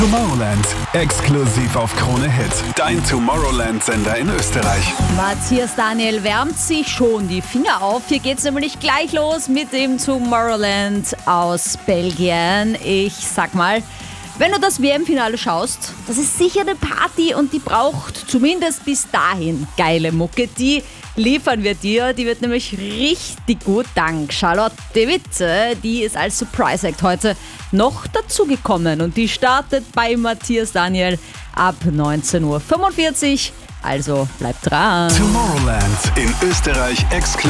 Tomorrowland, exklusiv auf Krone Hit. Dein Tomorrowland-Sender in Österreich. Matthias Daniel wärmt sich schon die Finger auf. Hier geht's nämlich gleich los mit dem Tomorrowland aus Belgien. Ich sag mal, wenn du das WM-Finale schaust, das ist sicher eine Party und die braucht zumindest bis dahin geile Mucke. Die liefern wir dir. Die wird nämlich richtig gut dank Charlotte Witte. Die ist als Surprise-Act heute noch dazugekommen und die startet bei Matthias Daniel ab 19:45 Uhr. Also bleibt dran. Tomorrowland in Österreich exklusiv.